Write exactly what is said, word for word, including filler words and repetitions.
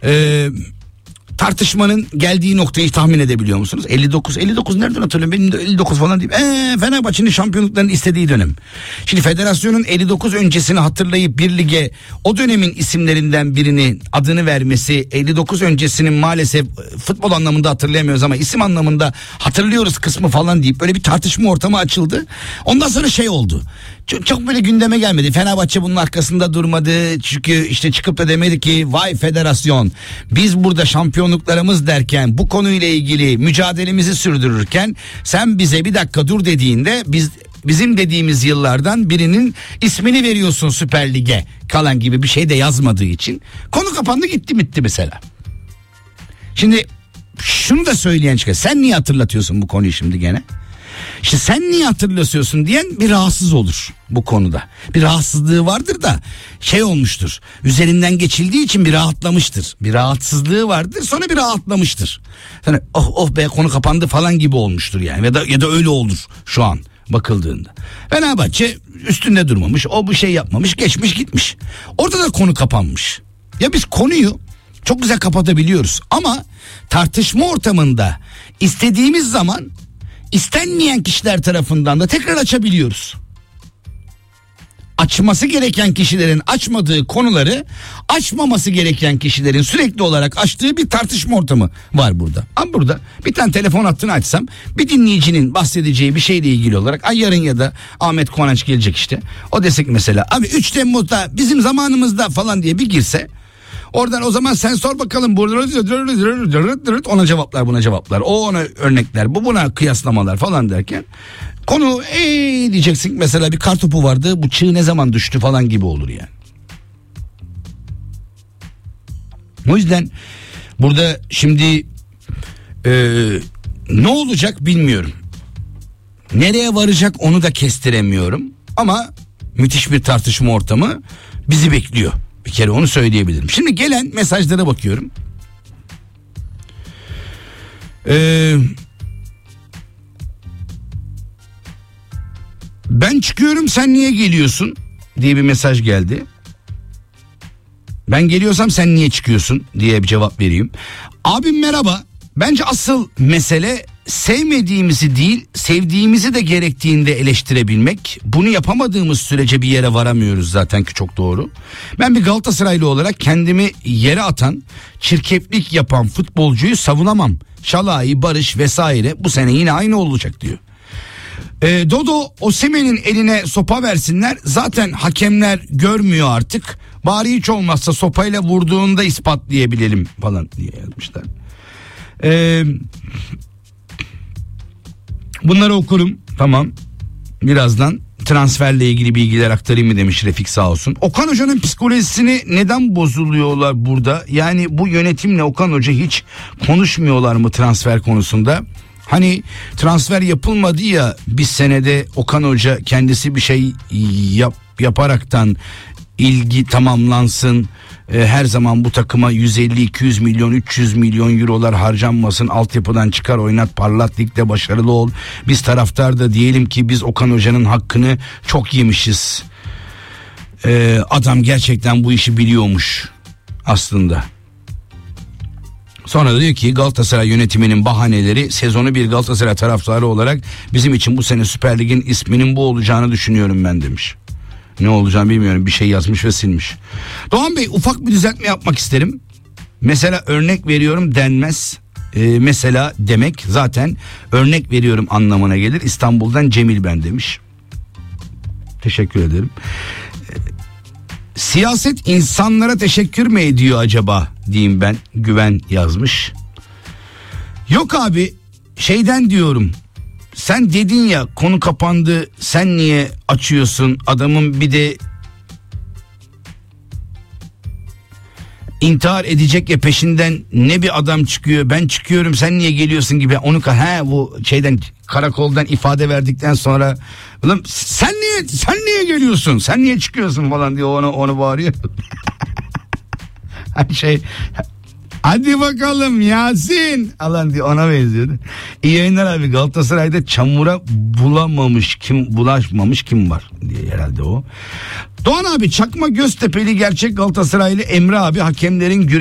Ee, tartışmanın geldiği noktayı tahmin edebiliyor musunuz? elli dokuz elli dokuz nereden hatırlıyorum? Benim de elli dokuz falan değil. Eee Fenerbahçe'nin şampiyonluklarını istediği dönem. Şimdi federasyonun elli dokuz öncesini hatırlayıp bir lige o dönemin isimlerinden birini adını vermesi, elli dokuz öncesinin maalesef futbol anlamında hatırlayamıyoruz ama isim anlamında hatırlıyoruz kısmı falan deyip böyle bir tartışma ortamı açıldı. Ondan sonra şey oldu. Çok, çok böyle gündeme gelmedi. Fenerbahçe bunun arkasında durmadı. Çünkü işte çıkıp da demedi ki vay federasyon, biz burada şampiyonluklarımız derken, bu konuyla ilgili mücadelemizi sürdürürken sen bize bir dakika dur dediğinde biz bizim dediğimiz yıllardan birinin ismini veriyorsun Süper Lig'e kalan gibi bir şey de yazmadığı için konu kapandı, gitti bitti mesela. Şimdi şunu da söyleyen çıkıyor. Sen niye hatırlatıyorsun bu konuyu şimdi gene? İşte sen niye hatırlatıyorsun diyen bir rahatsız olur bu konuda. Bir rahatsızlığı vardır da şey olmuştur. Üzerinden geçildiği için bir rahatlamıştır. Bir rahatsızlığı vardır, sonra bir rahatlamıştır. Yani oh oh be konu kapandı falan gibi olmuştur yani. Ya da ya da öyle olur şu an bakıldığında. Fenerbahçe üstünde durmamış, o bu şey yapmamış, geçmiş gitmiş. Orada da konu kapanmış. Ya biz konuyu çok güzel kapatabiliyoruz ama tartışma ortamında istediğimiz zaman İstenmeyen kişiler tarafından da tekrar açabiliyoruz. Açması gereken kişilerin açmadığı konuları açmaması gereken kişilerin sürekli olarak açtığı bir tartışma ortamı var burada. Ama burada bir tane telefon hattını açsam bir dinleyicinin bahsedeceği bir şeyle ilgili olarak ay yarın ya da Ahmet Konanç gelecek işte. O desek mesela abi üç Temmuz'da bizim zamanımızda falan diye bir girse, oradan o zaman sen sor bakalım ona cevaplar, buna cevaplar, o ona örnekler, bu buna kıyaslamalar falan derken konu eee diyeceksin mesela bir kartopu vardı, bu çığ ne zaman düştü falan gibi olur yani. O yüzden burada şimdi ee, ne olacak bilmiyorum. Nereye varacak onu da kestiremiyorum ama müthiş bir tartışma ortamı bizi bekliyor. Bir kere onu söyleyebilirim. Şimdi gelen mesajlara bakıyorum. Ee, ben çıkıyorum sen niye geliyorsun diye bir mesaj geldi. Ben geliyorsam sen niye çıkıyorsun diye bir cevap vereyim. Abim merhaba. Bence asıl mesele sevmediğimizi değil, sevdiğimizi de gerektiğinde eleştirebilmek. Bunu yapamadığımız sürece bir yere varamıyoruz zaten ki çok doğru. Ben bir Galatasaraylı olarak kendimi yere atan, çirkeflik yapan futbolcuyu savunamam. Şalai, Barış vesaire bu sene yine aynı olacak diyor. E, Dodo Osimhen'in eline sopa versinler, zaten hakemler görmüyor artık. Bari hiç olmazsa sopayla vurduğunda ispatlayabilelim falan diye yazmışlar. Eee... Bunları okurum, tamam. Birazdan transferle ilgili bilgiler aktarayım mı demiş Refik sağ olsun. Okan Hoca'nın psikolojisini neden bozuluyorlar burada? Yani bu yönetimle Okan Hoca hiç konuşmuyorlar mı transfer konusunda? Hani transfer yapılmadı ya bir senede, Okan Hoca kendisi bir şey yap, yaparaktan ilgi tamamlansın. Her zaman bu takıma yüz elli iki yüz milyon üç yüz milyon eurolar harcanmasın, altyapıdan çıkar oynat, parlat, ligde başarılı ol. Biz taraftar da diyelim ki biz Okan Hoca'nın hakkını çok yemişiz. Ee, adam gerçekten bu işi biliyormuş aslında. Sonra da diyor ki Galatasaray yönetiminin bahaneleri, sezonu bir Galatasaray taraftarı olarak bizim için bu sene Süper Lig'in isminin bu olacağını düşünüyorum ben demiş. Ne olacağını bilmiyorum, bir şey yazmış ve silmiş. Doğan Bey, ufak bir düzeltme yapmak isterim. Mesela örnek veriyorum denmez. Ee, mesela demek zaten örnek veriyorum anlamına gelir. İstanbul'dan Cemil ben demiş. Teşekkür ederim. Ee, siyaset insanlara teşekkür mü ediyor acaba diyeyim ben. Güven yazmış. Yok abi, şeyden diyorum. Sen dedin ya konu kapandı, sen niye açıyorsun, adamın bir de intihar edecek ya peşinden, ne bir adam çıkıyor, ben çıkıyorum sen niye geliyorsun gibi. Onu he bu şeyden, karakoldan ifade verdikten sonra ulan sen niye sen niye geliyorsun, sen niye çıkıyorsun falan diye onu onu bağırıyor. şey hadi bakalım Yasin alan diye ona benziyordu. İyi yayınlar abi, Galatasaray'da çamura bulamamış kim, bulaşmamış kim var diye herhalde o. Doğan abi, çakma Göztepe'li gerçek Galatasaraylı Emre abi hakemlerin güre